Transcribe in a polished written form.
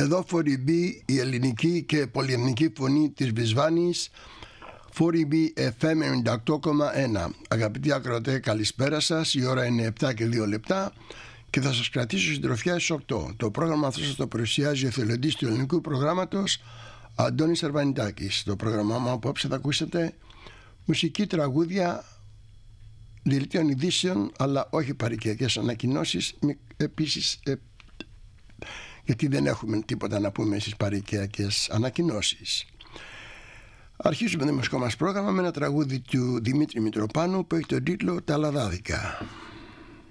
Εδώ 4B, η ελληνική και πολυεθνική φωνή της Βυσβάνης, 4B FM 98,1. Αγαπητοί ακροατές, καλησπέρα σας. Η ώρα είναι 7 και 2 λεπτά και θα σας κρατήσω συντροφιά στις 8. Το πρόγραμμα αυτό σας το παρουσιάζει ο εθελοντής του ελληνικού προγράμματος Αντώνης Αρβανιτάκης. Το πρόγραμμά μου απόψε θα ακούσετε μουσική, τραγούδια, δελτίων ειδήσεων, αλλά όχι παροικιακές ανακοινώσεις. Επίσης, γιατί δεν έχουμε τίποτα να πούμε στις παροικιακές ανακοινώσεις. Αρχίζουμε το μουσικό μας πρόγραμμα με ένα τραγούδι του Δημήτρη Μητροπάνου που έχει τον τίτλο «Τα Λαδάδικα».